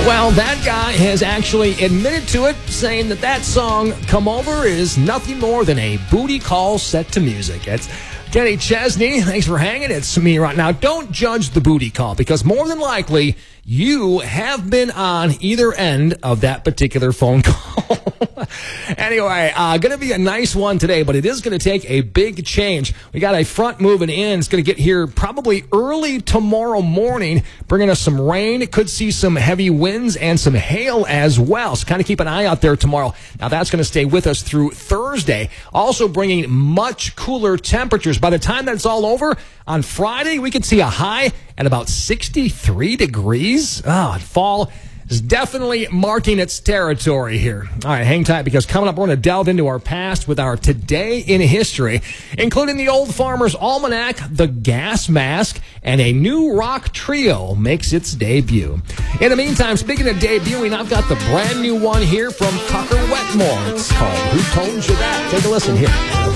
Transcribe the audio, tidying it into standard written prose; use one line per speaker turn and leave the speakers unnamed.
Well, that guy has actually admitted to it, saying that song, Come Over, is nothing more than a booty call set to music. It's Kenny Chesney. Thanks for hanging. It's me right now. Don't judge the booty call, because more than likely, you have been on either end of that particular phone call. Anyway, going to be a nice one today, but it is going to take a big change. We got a front moving in. It's going to get here probably early tomorrow morning, bringing us some rain. It could see some heavy winds and some hail as well. So kind of keep an eye out there tomorrow. Now, that's going to stay with us through Thursday, also bringing much cooler temperatures. By the time that's all over, on Friday, we could see a high at about 63 degrees. Fall is definitely marking its territory here. All right, hang tight, because coming up, we're going to delve into our past with our Today in History, including the Old Farmer's Almanac, the gas mask, and a new rock trio makes its debut. In the meantime, speaking of debuting, I've got the brand new one here from Tucker Wetmore. It's called Who Told You That? Take a listen here.